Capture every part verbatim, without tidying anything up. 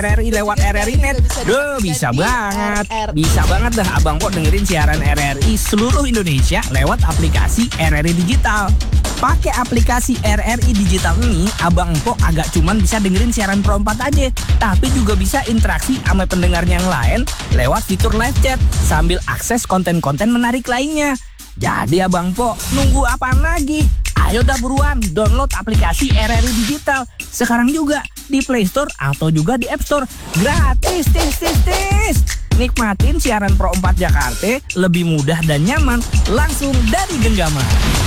R R I lewat R R I Net. Duh, bisa banget. Bisa banget dah Abang Po dengerin siaran R R I seluruh Indonesia lewat aplikasi R R I Digital. Pakai aplikasi R R I Digital ini, Abang Po agak cuman bisa dengerin siaran Pro empat aja, tapi juga bisa interaksi sama pendengarnya yang lain lewat fitur live chat sambil akses konten-konten menarik lainnya. Jadi Abang Po, nunggu apaan lagi? Ayo dah buruan download aplikasi R R I Digital sekarang juga di Play Store atau juga di App Store. Gratis, tis, tis, tis. Nikmatin siaran Pro empat Jakarta lebih mudah dan nyaman langsung dari genggaman.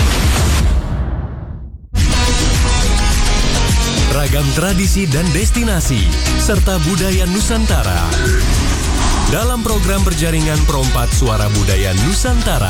Ragam tradisi dan destinasi serta budaya Nusantara dalam program berjaringan Pro empat Suara Budaya Nusantara.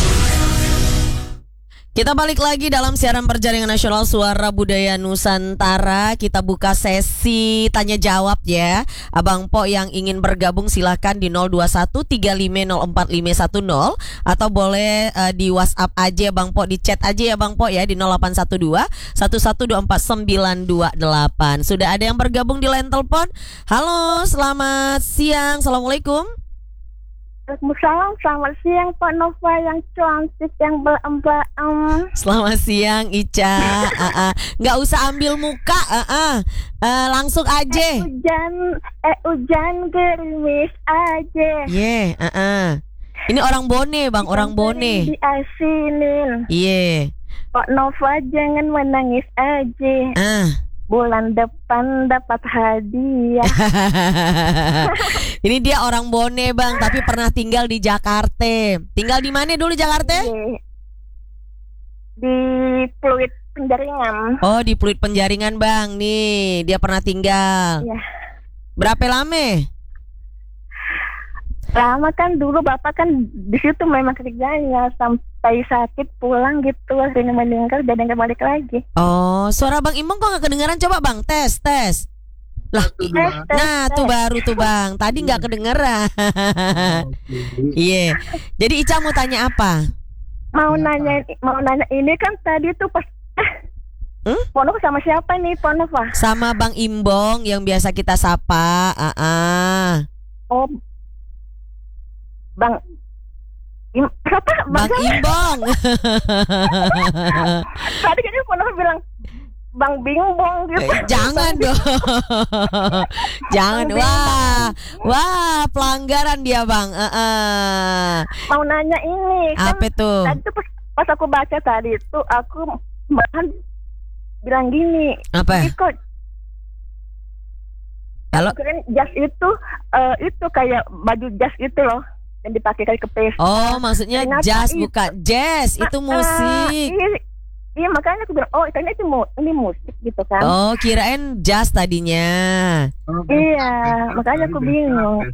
Kita balik lagi dalam siaran perjaringan nasional Suara Budaya Nusantara. Kita buka sesi tanya jawab ya. Abang Po yang ingin bergabung silahkan di nol dua satu tiga lima nol empat lima satu nol atau boleh uh, di WhatsApp aja Bang Po, di chat aja ya Bang Po ya di nol delapan satu dua satu satu dua empat sembilan dua delapan. Sudah ada yang bergabung di line telepon. Halo, selamat siang. Assalamualaikum. Waalaikumsalam, selamat siang Pak Nova yang cantik, yang belam-belam. Selamat siang Ica. uh, uh. Nggak usah ambil muka, uh, uh. Uh, langsung aja. Eh hujan, eh hujan gerimis aja. Iya, yeah, uh, uh. Ini orang Bone Bang, orang Bone. Diasinin. Iya. Yeah. Pak Nova jangan menangis aja. Ah. Bulan depan dapat hadiah. Ini dia orang Bone Bang, tapi pernah tinggal di Jakarta. Tinggal di mana dulu Jakarta? Di, di Pluit Penjaringan. Oh, di Pluit Penjaringan Bang. Nih, dia pernah tinggal. Iya. Berapa lama? Lama kan dulu Bapak kan di situ memang kerjanya sampai sakit pulang gitu, akhirnya meninggal jadi nggak balik lagi. Oh, suara Bang Imbong kok nggak kedengeran? Coba Bang, tes tes. Lah, tes, tes, nah tes. Tuh baru tuh Bang. Tadi nggak kedengeran. Iya. Yeah. Jadi Ica mau tanya apa? Mau nanya, mau nanya ini kan tadi tuh pas. Hmm? Ponova sama siapa nih Ponova? Sama Bang Imbong yang biasa kita sapa. Ah, ah. Oh. Bang Im, siapa? Bang, Bang Imbong. Tadi kan Ponova bilang Bang Bingbong gitu. Eh, jangan dong. Jangan. Wah. Wah, pelanggaran dia Bang. Uh, uh. Mau nanya ini. Apa kan, tuh? Tadi tuh pas, pas aku baca tadi itu aku bahkan bilang gini. Apa? Ikut. Halo. Keren jas itu uh, itu kayak baju jas itu loh yang dipakai kayak ke pesta. Oh, maksudnya jazz bukan jazz, itu musik. Uh, iya, iya, makanya aku bilang, oh itu ini, ini musik gitu kan. Oh, kirain jazz tadinya. Iya, makanya aku bingung.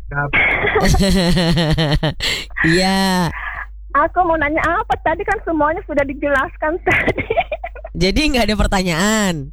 Iya. Aku mau nanya apa? Tadi kan semuanya sudah dijelaskan tadi. Jadi nggak ada pertanyaan.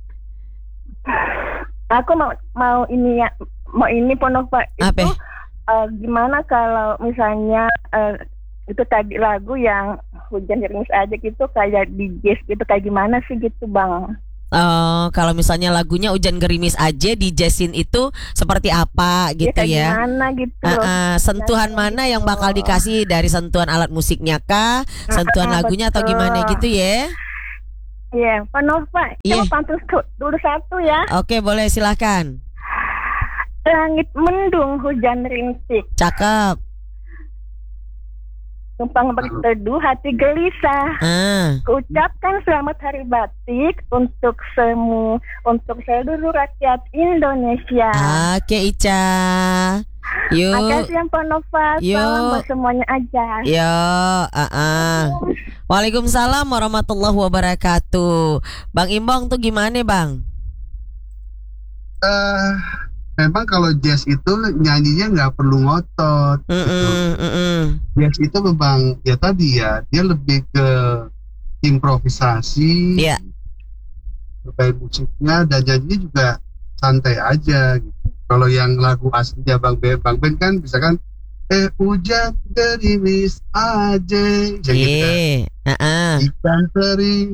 Aku mau mau ini ya, mau ini Ponova itu. Apa? Uh, gimana kalau misalnya uh, itu tadi lagu yang hujan gerimis aja gitu kayak di jazz gitu, kayak gimana sih gitu Bang? Oh, kalau misalnya lagunya hujan gerimis aja di jazzin itu seperti apa gitu ya? Ya gimana gitu? Uh, uh, sentuhan ya, mana gitu. Yang bakal dikasih dari sentuhan alat musiknya kah? Sentuhan uh, lagunya betul. Atau gimana gitu ya? Iya, yeah. Ponova, yeah. Coba pantun dulu satu ya. Oke, boleh silahkan. Langit mendung, hujan rintik. Cakep. Tumpang berteduh, hati gelisah. Ah. Ucapkan selamat hari batik untuk semu, untuk seluruh rakyat Indonesia. Oke Ica. Yuk. Makasih yang Ponova. Salam buat semuanya aja. Yo, uh -uh. Waalaikumsalam warahmatullahi wabarakatuh. Bang Imbong tuh gimana Bang? Eh uh... Memang kalau jazz itu nyanyinya nggak perlu ngotot. Mm -mm, gitu. mm -mm. Jazz itu memang ya tadi ya dia lebih ke improvisasi, yeah. berbagai musiknya dan nyanyinya juga santai aja. Gitu. Kalau yang lagu aslinya Bang Ben, Bang Ben kan bisa kan eh hujan gerimis aja, ya yeah. gitu kan. Uh -uh. Ikan teri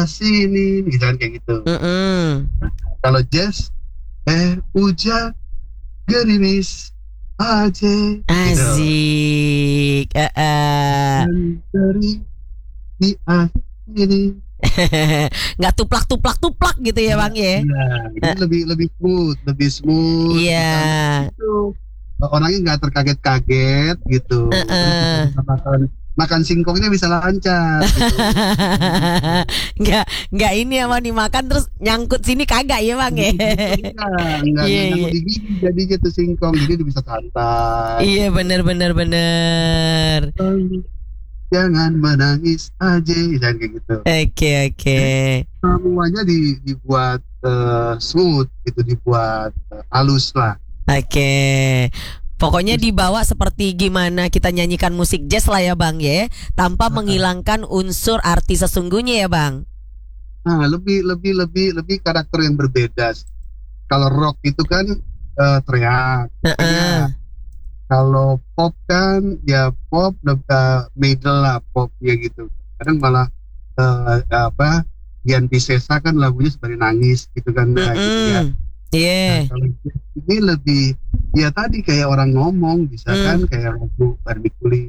diasinin, gitu kan kayak gitu. Mm -mm. Kalau jazz eh hujan gerimis aja. Asik. Uh, uh. Dari di akhiri. Nggak tuplak-tuplak-tuplak gitu ya Bang ya? Nah, ini lebih lebih smooth, lebih smooth. Iya. Gitu. Orangnya nggak terkaget-kaget gitu. Uh, uh. Terus makan makan singkongnya bisa lancar. Gitu. Nggak nggak ini ya Bang dimakan terus nyangkut sini kagak ya Bang ya? Enggak, enggak Iya, nyangkut iya. di gigi jadinya tuh singkong, jadi dia bisa santai. Iya bener bener bener. Jangan menangis aja, dan kayak gitu. Oke oke. Semuanya di, dibuat uh, smooth, gitu, dibuat uh, halus lah. Oke. Pokoknya dibawa seperti gimana kita nyanyikan musik jazz lah ya Bang ya, tanpa menghilangkan unsur arti sesungguhnya ya Bang. Nah, lebih lebih lebih lebih karakter yang berbeda. Kalau rock itu kan uh, teriak. Uh-uh. Kalau pop kan ya pop uh, middle lah popnya gitu. Kadang malah uh, apa Dian Piscesa kan lagunya seperti nangis gitu kan. Nah, gitu ya. Iya. Nah, kalau ini lebih ya tadi kayak orang ngomong bisa Hmm. kan kayak lagu Barbie Kuli.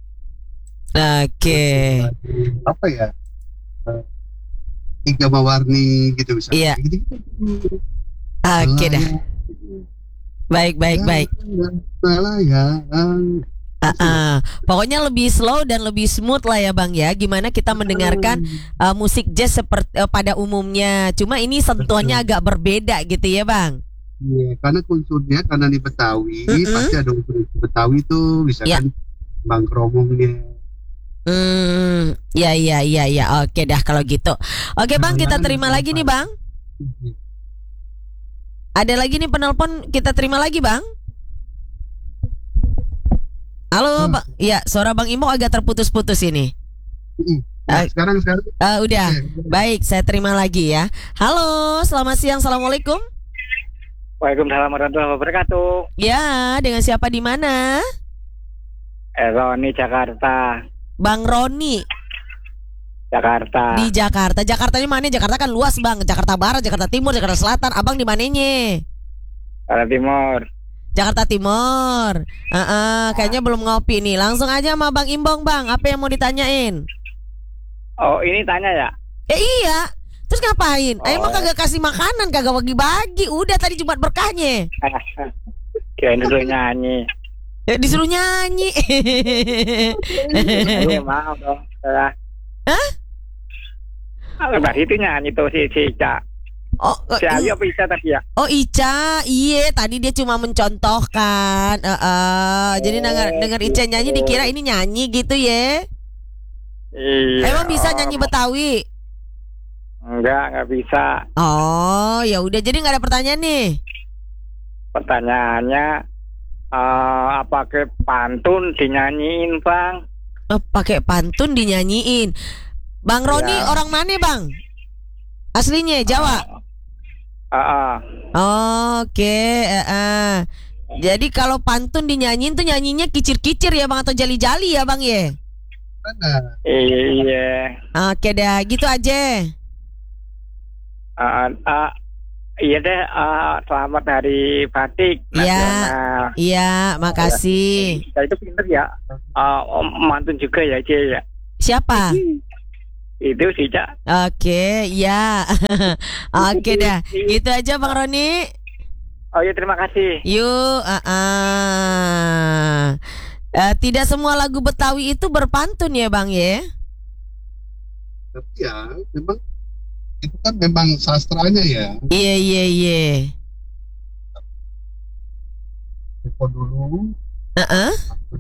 Oke. Apa ya? Uh, Tiga Mawarni gitu misalnya. Iya. Gitu-gitu. Oke dah. Baik baik baik. Melayang. Uh-uh. Pokoknya lebih slow dan lebih smooth lah ya Bang ya. Gimana kita mendengarkan uh, musik jazz seperti uh, pada umumnya. Cuma ini sentuhannya agak berbeda gitu ya Bang. Iya, karena unsurnya karena di Betawi Mm-mm. pasti ada unsur Betawi tuh, misalkan Bang Kromongnya. Hmm, ya ya ya ya. Oke dah kalau gitu. Oke Bang, kita terima lagi nih Bang. Ada lagi nih penelpon, kita terima lagi Bang. Halo Hmm. Bang. Ya, suara Bang Imo agak terputus-putus ini. Nah, Ah. sekarang sekarang Uh, udah. Oke. Baik, saya terima lagi ya. Halo, selamat siang. Assalamualaikum. Waalaikumsalam warahmatullahi wabarakatuh. Ya, dengan siapa di mana? Roni Jakarta. Bang Roni Jakarta. di Jakarta. Jakartanya mana? Jakarta kan luas Bang. Jakarta Barat, Jakarta Timur, Jakarta Selatan. Abang di mananya? Jakarta Timur. Jakarta Timur. Uh-uh, kayaknya belum ngopi nih. Langsung aja sama Bang Imbong Bang. Apa yang mau ditanyain? Oh, ini tanya ya? Eh iya. Terus ngapain? Oh. Emang kagak kasih makanan, kagak bagi-bagi. Udah tadi Jumat berkahnya. Kirain dulu nyanyi. Ya, disuruh nyanyi. Aduh, maaf dong. Salah. Hah? Lepas itu nyanyi tuh si si Ica. Oh, Si oh, Ayu apa Ica tadi ya? oh Ica, iya tadi dia cuma mencontohkan. Uh, uh, Jadi denger, denger Ica nyanyi dikira ini nyanyi gitu ya. Iya. Emang bisa nyanyi Betawi? Enggak, enggak bisa. Oh, ya udah jadi nggak ada pertanyaan nih. Pertanyaannya eh apa ke pantun dinyanyiin, Bang? Oh, pakai pantun dinyanyiin. Bang Roni Ya. orang mana Bang? Aslinya Jawa. Heeh. Oke, eh, eh. Jadi kalau pantun dinyanyiin tuh nyanyinya kicir-kicir ya Bang atau jali-jali ya Bang ya? mana? Iya. Oke dah, gitu aja. Eh, eh, iya deh, eh, selamat hari batik Iya. nasional. Iya, makasih. Ya, itu pinter ya. Eh, om- mantun juga ya, Cie ya. Siapa? Itu sih, Cak. Oke, ya. Oke dah. Gitu aja Bang Roni. Oh iya, terima kasih. Yuk, ah, ah. Eh, tidak semua lagu Betawi itu berpantun ya Bang ya? Tapi ya memang itu kan memang sastranya ya. Iya, iya, iya. Tempo dulu. Heeh.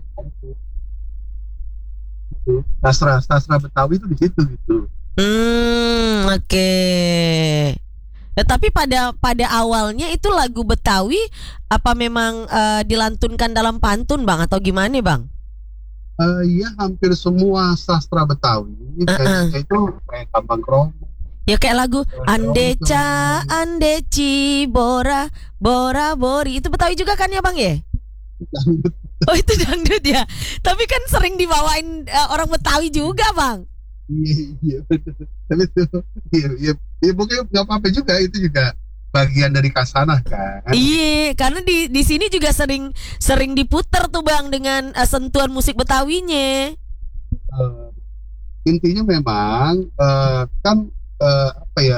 Itu sastra sastra Betawi itu di situ gitu. Hmm, oke. Nah, tapi pada pada awalnya itu lagu Betawi apa memang eh, dilantunkan dalam pantun Bang atau gimana Bang? Eh ya hampir semua sastra Betawi kayaknya itu kayak Kambang Kromong. Ya kayak lagu Andeca, Andeci, Bora, Bora, Bori. Itu Betawi juga kan ya Bang ya? Oh itu dangdut ya. Tapi kan sering dibawain eh, orang Betawi juga Bang. Iya iya betul. Tapi itu iya iya iya pokoknya nggak apa-apa juga itu juga bagian dari kasanah kan. Iya, karena di di sini juga sering sering diputer tuh Bang dengan uh, sentuhan musik Betawinya. Uh, intinya memang uh, kan uh, apa ya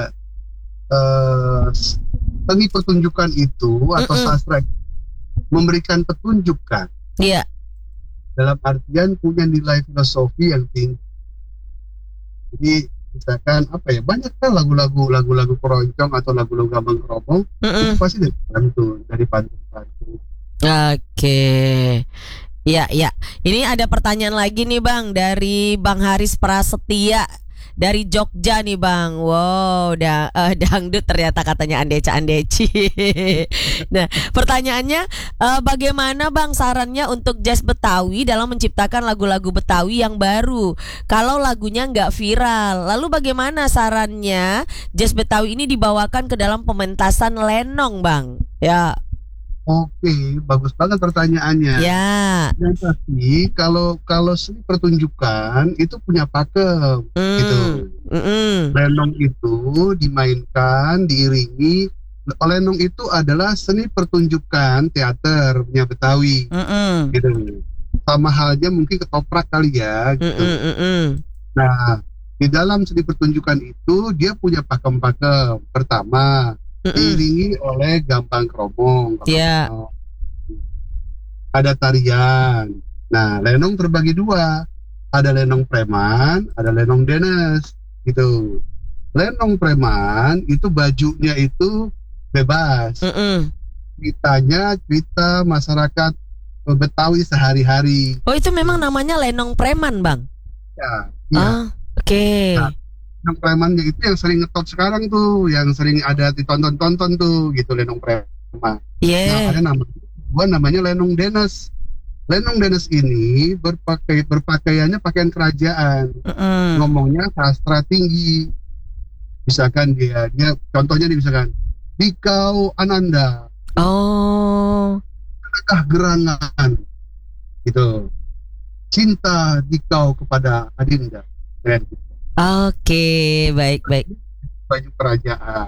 uh, seni pertunjukan itu atau Mm-mm. sastra memberikan petunjuk kan. Iya. Dalam artian punya nilai filosofi yang tinggi. Jadi misalkan apa ya, banyak kan lagu-lagu lagu-lagu keroncong atau lagu-lagu gambang keromong itu pasti dari pantun, dari pantun-pantun. Oke. Ya, ya. Ini ada pertanyaan lagi nih Bang dari Bang Haris Prasetya dari Jogja nih Bang. Wow, da, uh, dangdut ternyata katanya Andeca Andeci. Nah, pertanyaannya uh, bagaimana Bang sarannya untuk jazz Betawi dalam menciptakan lagu-lagu Betawi yang baru? Kalau lagunya nggak viral, lalu bagaimana sarannya jazz Betawi ini dibawakan ke dalam pementasan lenong Bang? Ya. Oke, bagus banget pertanyaannya. Ya. Dan pasti kalau kalau seni pertunjukan itu punya pakem Mm. gitu. Mm-mm. Lenong itu dimainkan, diiringi. Lenong itu adalah seni pertunjukan teater punya Betawi Mm-mm. gitu. Sama halnya mungkin ketoprak kali ya gitu. Mm-mm. Mm-mm. Nah, di dalam seni pertunjukan itu dia punya pakem-pakem. Pertama, Mm-mm. diiringi oleh gambang keromong. Ya. Ada tarian. Nah, lenong terbagi dua. Ada lenong preman, ada lenong denes gitu. Lenong preman itu bajunya itu bebas. Mm-mm. Ceritanya cerita masyarakat Betawi sehari-hari. Oh, itu memang namanya lenong preman Bang? Ya, iya. Ah, oke. Nah, lenong premannya itu yang sering ngetop sekarang tuh, yang sering ada ditonton-tonton tuh gitu, lenong preman. Iya. Nah, ada namanya, gua namanya lenong denes. Lenong denes ini berpakai berpakaiannya pakaian kerajaan, Mm-mm. ngomongnya sastra tinggi. Misalkan dia dia contohnya nih misalkan, Dikau Ananda, Oh. adakah gerangan gitu, cinta Dikau kepada Adinda, kayak gitu. Oke, baik baik. Baju kerajaan.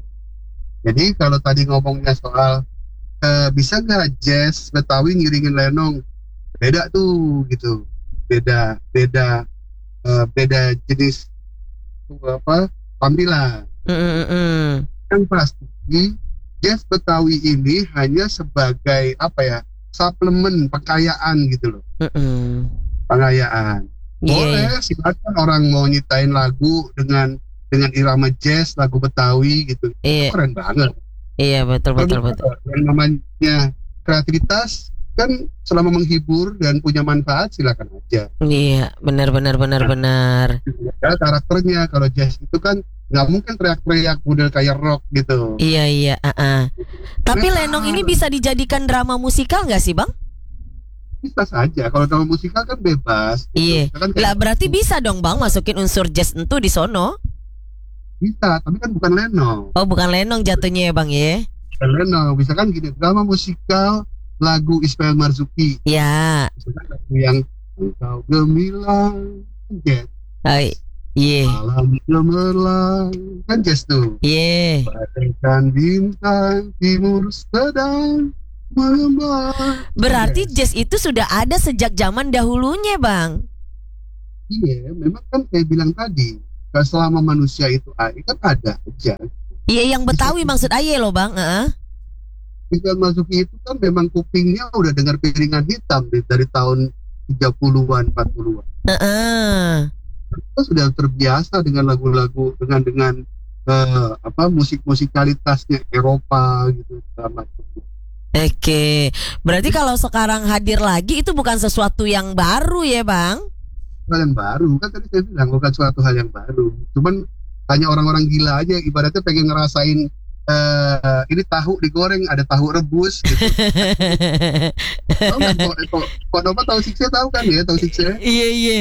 Jadi kalau tadi ngomongnya soal eh, bisa nggak jazz Betawi ngiringin lenong, beda tuh gitu, beda beda eh, beda jenis tuh, apa tampilan. Mm-mm. Yang pasti jazz Betawi ini hanya sebagai apa ya, suplemen pengkayaan gitu loh, Mm-mm. pengkayaan. Iya, Boleh iya. silakan orang mau nyiptain lagu dengan dengan irama jazz, lagu Betawi gitu. Iya, Itu keren banget. iya betul betul Kalau betul. yang namanya kreativitas kan selama menghibur dan punya manfaat silakan aja. Iya, benar benar benar benar. Ya, karakternya kalau jazz itu kan nggak mungkin teriak-teriak model kayak rock gitu. Iya iya, uh-uh. Tapi lenong ini bisa dijadikan drama musikal nggak sih, Bang? Bisa saja. Kalau drama musikal kan bebas. Iya. Kan kayak- Lah berarti bisa dong, Bang, masukin unsur jazz itu di sono. bisa, tapi kan bukan lenong. Oh, bukan lenong jatuhnya ya, Bang ya? Bukan lenong. Misalkan gini, drama musikal lagu Ismail Marzuki. Ya. Misalkan lagu yang engkau gemilang, jazz. Oh, iya. Malam gemerlang, kan jazz tuh. Iya. Bagaikan bintang timur sedang mengembang. Berarti Jazz. jazz itu sudah ada sejak zaman dahulunya, Bang. Iya, memang kan kayak bilang tadi, kalau selama manusia itu ada, kan ada aja. Iya, yang Betawi maksud aye loh, Bang. Heeh. Ismail Marzuki itu kan memang kupingnya udah dengar piringan hitam dari, dari tahun tiga puluhan, empat puluhan. Heeh. Kita sudah terbiasa dengan lagu-lagu dengan dengan eh, apa musik musikalitasnya Eropa gitu segala macam. Oke. Berarti kalau sekarang hadir lagi itu bukan sesuatu yang baru ya, Bang? Hal yang baru kan tadi saya bilang bukan suatu hal yang baru. Cuman hanya orang-orang gila aja ibaratnya pengen ngerasain eh, ini tahu digoreng ada tahu rebus gitu. Tahu kan kok kok kok Nova tahu sikse tahu kan ya tahu sikse? Iya, iya.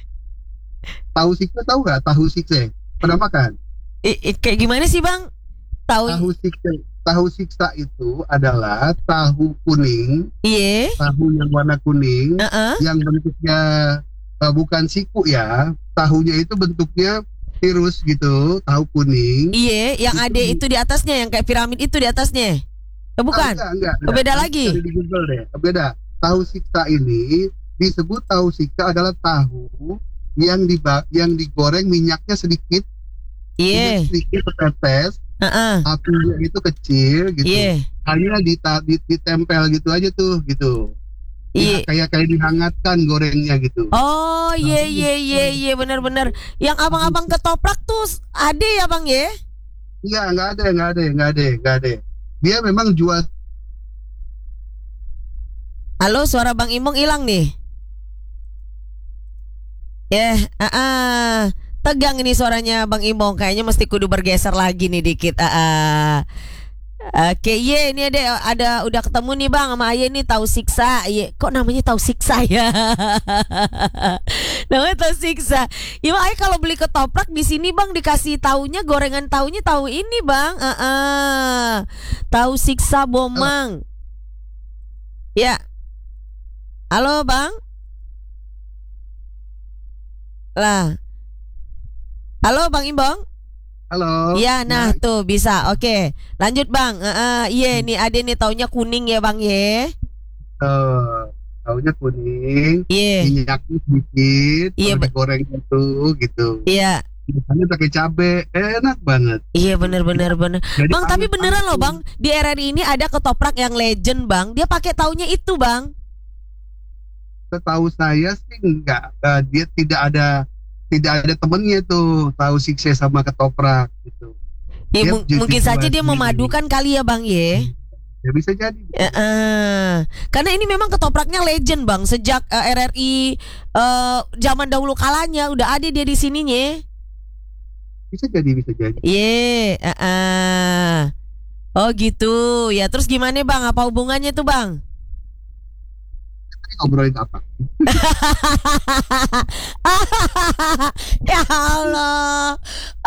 Tahu sikse tahu nggak tahu sikse? Pernah makan? I- i- kayak gimana sih, Bang? Tahu? Tahu sikse, tahu siksa itu adalah tahu kuning, Iya. tahu yang warna kuning, Heeh. yang bentuknya uh, bukan siku ya, tahunya itu bentuknya tirus gitu, tahu kuning. Iya, yang ada itu di atasnya, yang kayak piramid itu di atasnya. Eh, bukan? Ah, enggak, enggak, Oh, beda enggak. lagi. Cari di Google deh. Beda. Tahu siksa ini disebut tahu siksa adalah tahu yang diba- yang digoreng minyaknya sedikit, Iya. sedikit tetes, Heeh. apinya itu kecil gitu. Iya. Hanya dita- di- ditempel gitu aja tuh gitu. Iya. Ya, kayak kayak dihangatkan gorengnya gitu. Oh, iya iya iya iya benar-benar. Yang abang-abang ketoprak tuh ada ya, Bang ya? Enggak, enggak ada, enggak ada, enggak ada, enggak ada. Dia memang jual. Halo, suara Bang Imong hilang nih. Ya, yeah, ah, ah. Tegang ini suaranya Bang Imong. Kayaknya mesti kudu bergeser lagi nih dikit. Ah, ah. Oke, ye, ini ada ada udah ketemu nih Bang sama Aye nih tahu siksa. Ye, kok namanya tahu siksa ya? Namanya tahu siksa. Ya Bang, Aye kalau beli ketoprak di sini Bang dikasih taunya gorengan taunya tahu ini Bang. Ah, ah. Tahu siksa bomang. Ya. Halo Bang. Lah. Halo Bang Imbong. Halo. Iya, nah tuh bisa. Oke, lanjut Bang. Iya, uh, uh, nih ada nih taunya kuning ya Bang ya. Uh, taunya kuning. Iya. Minyaknya sedikit. Iya. Kalau digoreng itu gitu. Iya. Biasanya pakai cabe, enak banget. Iya benar-benar benar. Jadi Bang, tapi beneran loh itu. Bang, di R R I ini ada ketoprak yang legend Bang. Dia pakai taunya itu Bang. Setahu saya sih enggak. Uh, dia tidak ada. Tidak ada temennya tuh tahu siksa sama ketoprak gitu. Ya, Dia mung- jadi mungkin saja dia sendiri. memadukan kali ya Bang ya. Ya bisa jadi. Ya, uh, karena ini memang ketopraknya legend Bang. Sejak uh, R R I uh, zaman dahulu kalanya udah ada dia di sininya. Bisa jadi, bisa jadi. Iya, yeah, uh, uh. Oh gitu. Ya terus gimana Bang? Apa hubungannya tuh Bang? Tadi ngobrolin apa? Ya Allah.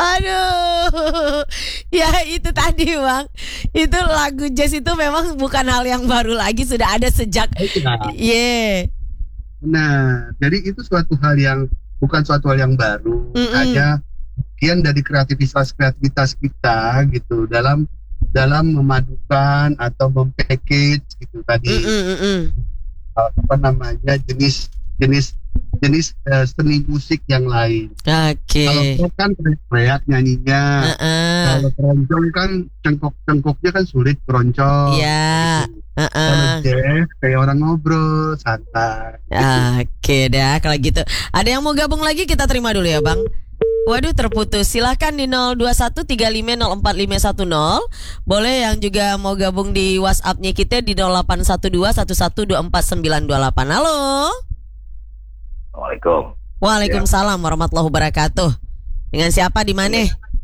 Aduh. Ya itu tadi Bang. Itu lagu jazz itu memang bukan hal yang baru lagi, sudah ada sejak. Iya. Yeah. Nah, jadi itu suatu hal yang bukan suatu hal yang baru. Mm-mm. Hanya bagian dari kreativitas kreativitas kita gitu dalam dalam memadukan atau mempackage gitu tadi. Mm-mm, mm-mm. Apa namanya jenis jenis jenis uh, seni musik yang lain. Oke. Kalau pop kan teriak nyanyinya. Uh-uh. Kalau keroncong kan cengkok-cengkoknya kan sulit keroncong. Iya. Gitu. Uh-uh. Kalau jazz kayak orang ngobrol santai. Gitu. Oke dah kalau gitu. Ada yang mau gabung lagi kita terima dulu ya Bang. Waduh terputus. Silahkan di nol dua satu tiga lima nol empat lima satu nol. Boleh yang juga mau gabung di WhatsApp-nya kita di nol delapan satu dua satu satu dua empat sembilan dua delapan. Halo. Assalamualaikum. Waalaikumsalam warahmatullahi wabarakatuh. Dengan siapa di mana?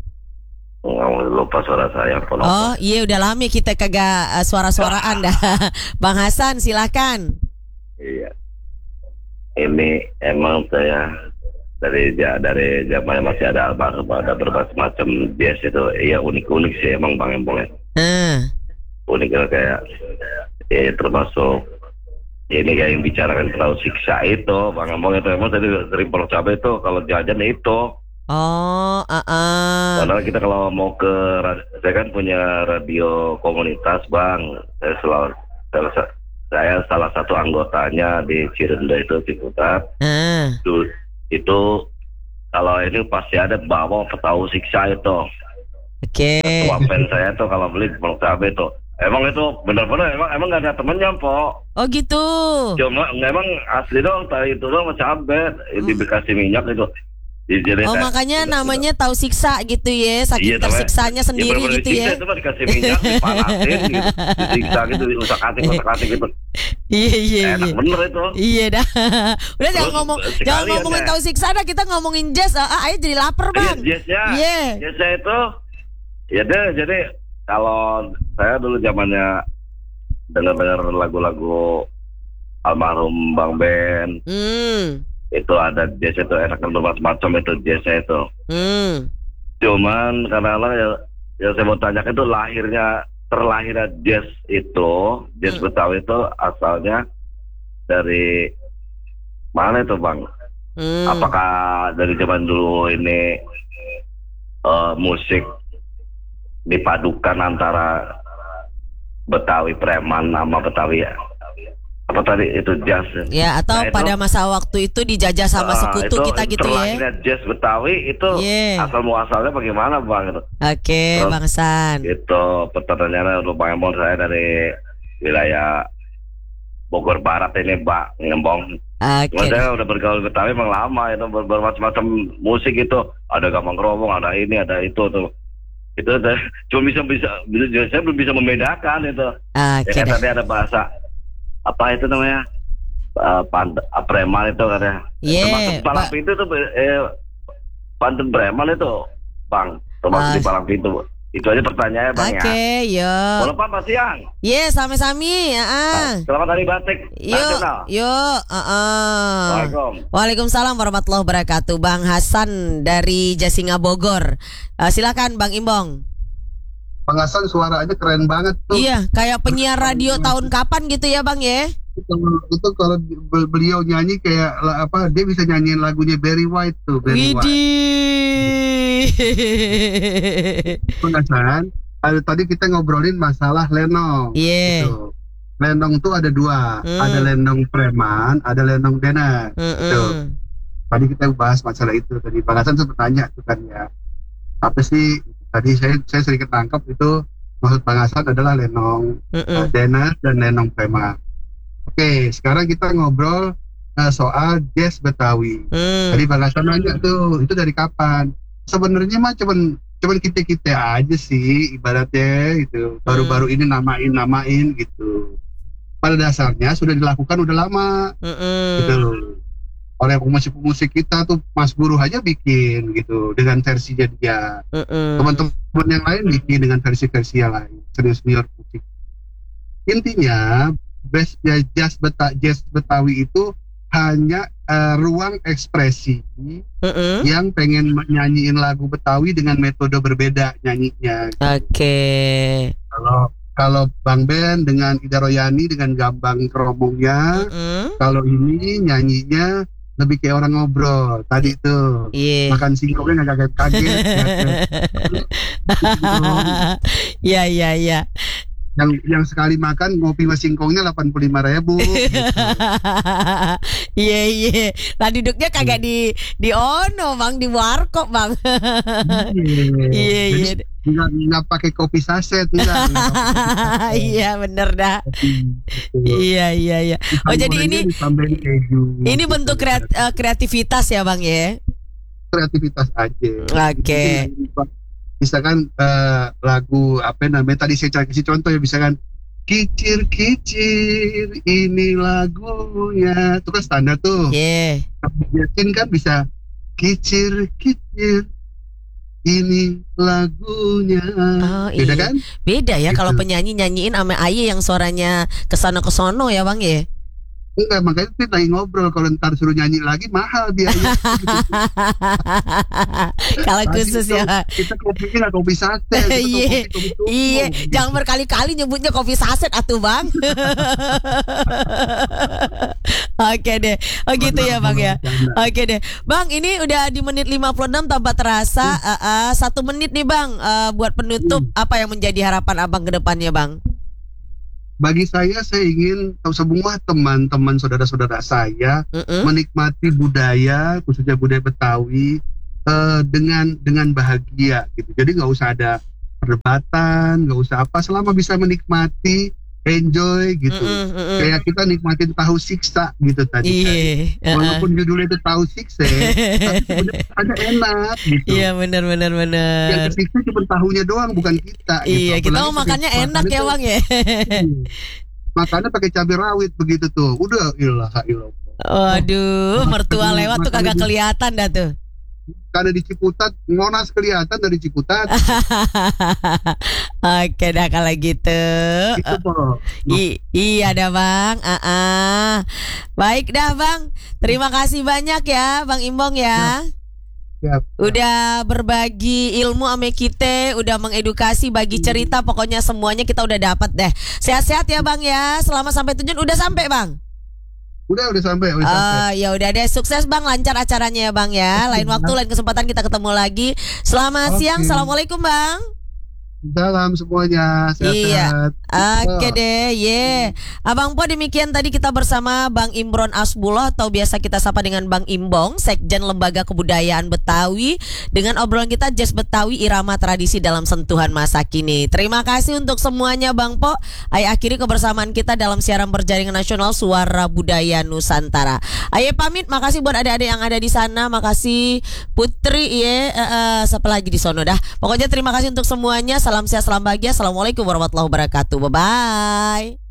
Nggak lupa suara saya. Penonton. Oh iya udah lama kita kagak uh, suara-suaraan dah. Bang Hasan silahkan. Iya. Ini emang saya dari dari zaman masih ada almarhum ada berbagai macam jazz itu. Iya unik-unik sih emang Bang Embong. Hmm. Uniknya kayak ya termasuk ini kayak yang bicarakan tahu siksa itu Bang Embong itu emang tadi dari Pulau Cabai itu kalau jajan itu. Oh, uh uh. Padahal kita kalau mau ke saya kan punya radio komunitas Bang. Saya selalu saya, saya salah satu anggotanya di Cirende itu Ciputat. Uh. Itu, itu kalau ini pasti ada bawa petahu siksa itu. Oke. Okay. Wapen saya tuh kalau beli di Pulau Cabai itu. Emang itu benar-benar emang emang gak ada temennya po. Oh gitu. Cuma memang asli dong tahu itu dong cabai hmm. dikasih minyak itu. Oh makanya namanya tahu siksa gitu ya, saking iya, tersiksanya sendiri ya, gitu ya. Itu mah dikasih minyak, dipanasin gitu, disiksa gitu, diusak-atik, usak-atik gitu. Iya iya enak iya. Bener itu. Iya dah. Udah jangan Terus, ngomong, jangan ngomongin tahu siksa dah, kita ngomongin jazz. Ah, ayo jadi lapar Bang. Iya jazznya. Iya. Jazznya itu, ya deh. Jadi kalau saya dulu zamannya dengar-dengar lagu-lagu almarhum Bang Ben. Hmm. Itu ada jazz itu enak kan bermacam-macam itu jazznya itu. Hmm. Cuman karena lah ya, yang saya mau tanyakan itu lahirnya terlahirnya jazz itu jazz hmm. Betawi itu asalnya dari mana itu Bang? Hmm. Apakah dari zaman dulu ini uh, musik dipadukan antara Betawi preman sama Betawi apa tadi itu jazz ya, atau nah, pada itu, masa waktu itu dijajah sama uh, sekutu itu kita gitu ya. terlahirnya jazz Betawi itu yeah. asal muasalnya bagaimana Bang itu? Oke, okay, Bang Hasan. Itu pertanyaannya lumayan bon, saya dari wilayah Bogor Barat ini Mbak Ngembong. Oke. Okay. Saya udah bergaul Betawi memang lama itu ber- bermacam-macam musik itu, ada gambang keromong, ada ini, ada itu tuh. Itu ada, cuma bisa bisa, bisa saya belum bisa membedakan itu. Oke. Okay, ya kan tadi ada bahasa apa itu namanya uh, pant- preman itu katanya. Yeah, termasuk palang ba- pintu itu eh, pantun preman itu Bang, termasuk uh, di palang pintu. Itu aja pertanyaannya Bang. Oke, okay, ya. yo. Boleh Pak siang. Ye, yeah, sami-sami. Ya. Uh. Selamat hari batik. Yuk, yuk. Uh -uh. Waalaikumsalam. Waalaikumsalam warahmatullahi wabarakatuh. Bang Hasan dari Jasinga Bogor. Uh, silakan Bang Imbong. Bang Hasan suaranya keren banget tuh. Iya, kayak penyiar radio tahun kapan gitu ya Bang ya? Itu, itu kalau beliau nyanyi kayak apa, dia bisa nyanyiin lagunya Barry White tuh. Barry Widih. Bang Hasan, tadi kita ngobrolin masalah lenong. Iya. Yeah. Gitu. Lenong tuh ada dua, mm. ada lenong preman, ada lenong dener. Gitu. Tadi kita bahas masalah itu. Tadi Bang Hasan sempat tanya tuh kan ya, apa sih? Tadi saya saya sedikit tangkap itu maksud Bang Hasan adalah lenong uh, dener dan lenong preman. Oke, sekarang kita ngobrol uh, soal jazz Betawi. Mm. Tadi Bang Hasan nanya tuh, itu dari kapan? Sebenarnya mah cuman cuman kita-kita aja sih ibaratnya gitu. Baru-baru ini namain-namain gitu. Pada dasarnya sudah dilakukan udah lama. Mm-mm. Gitu. Oleh pemusik-pemusik kita tuh, Mas Guru aja bikin gitu dengan versinya dia. Mm-mm. Teman-teman yang lain bikin dengan versi-versi yang lain. Senior-senior musik. Intinya best jazz, beta, jazz Betawi itu hanya uh, ruang ekspresi mm-mm. yang pengen nyanyiin lagu Betawi dengan metode berbeda nyanyinya. Oke. Okay. Kalau kalau Bang Ben dengan Ida Royani dengan gambang keromongnya, mm-hmm. kalau ini nyanyinya lebih kayak orang ngobrol tadi tuh, yeah. makan singkongnya nggak kaget-kaget. Iya iya iya. Yang yang sekali makan ngopi mas singkongnya delapan puluh lima ribu. Iya iya. Lah duduknya kagak di di ono Bang, di warkop Bang. Iya iya. Nggak, nggak pakai kopi saset, enggak. Iya bener dah. Iya iya iya. Oh jadi ini ini bentuk kreat, uh, kreativitas ya Bang ya? Kreativitas aja. Oke. Okay. Misalkan uh, lagu apa namanya tadi saya kasih contoh ya, misalkan kicir kicir ini lagunya, itu kan standar tuh. Iya. Yeah. Kan bisa kicir kicir ini lagunya. Oh, iya. Beda kan? Beda ya gitu. Kalau penyanyi nyanyiin sama Aye yang suaranya kesana kesono ya Bang ya? Enggak, makanya kita lagi ngobrol, kalau ntar suruh nyanyi lagi mahal biaya. Kalau khusus ya Bang. Kita kopinya gak kopi saset. Iya, iya. Jangan berkali-kali nyebutnya kopi saset atuh Bang. Oke deh. Oh gitu ya Bang ya. Oke deh Bang, ini udah di menit lima puluh enam tanpa terasa. uh, uh, Satu menit nih Bang, uh, buat penutup, apa yang menjadi harapan Abang ke depannya Bang? Bagi saya, saya ingin semua teman-teman saudara-saudara saya uh-uh. menikmati budaya, khususnya budaya Betawi uh, dengan dengan bahagia gitu. Jadi nggak usah ada perdebatan, nggak usah apa, selama bisa menikmati, enjoy gitu. Uh-uh, uh-uh. Kayak kita nikmatin tahu siksa gitu tadi. Iya. Walaupun judulnya itu tahu siksa, tapi sebenarnya enak gitu. Iya benar benar benar. Yang kesiksa cuma tahunya doang, bukan kita. Iya, gitu. kita mau makannya enak ya Bang ya. Makannya pakai cabai rawit begitu tuh. Udah ilah ilah. Waduh, mertua lewat tuh kagak kelihatan dah tuh. Karena di Ciputat, Monas kelihatan dari Ciputat. Oke dah kalau gitu. Itu uh, I- iya dah Bang. Uh-uh. Baik dah Bang. Terima kasih banyak ya Bang Imbong ya. Ya. Udah berbagi ilmu ame kita, udah mengedukasi, bagi cerita, pokoknya semuanya kita udah dapat deh. Sehat-sehat ya Bang ya. Selamat sampai tujuan. Udah sampai Bang? Udah udah sampai, udah sampai. Ah, ya udah deh, sukses Bang, lancar acaranya ya Bang ya. Lain waktu, lain kesempatan kita ketemu lagi. Selamat Oke. siang, assalamualaikum Bang. Salam semuanya, sehat-sehat. Oke deh, ye. Abang Po, demikian tadi kita bersama Bang Imron Asbullah atau biasa kita sapa dengan Bang Imbong, Sekjen Lembaga Kebudayaan Betawi, dengan obrolan kita Jazz Betawi Irama Tradisi dalam Sentuhan Masa Kini. Terima kasih untuk semuanya Bang Po. Ayo akhiri kebersamaan kita dalam siaran berjaringan nasional Suara Budaya Nusantara. Ayo pamit, makasih buat adik-adik yang ada di sana, makasih Putri ye, uh, uh, siapa lagi di sono dah. Pokoknya terima kasih untuk semuanya. Salam sehat, salam bahagia. Assalamualaikum warahmatullahi wabarakatuh. Bye-bye.